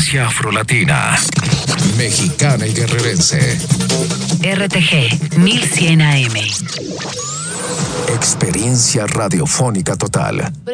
Frecuencia afrolatina, mexicana y guerrerense. RTG 1100 AM. Experiencia radiofónica total.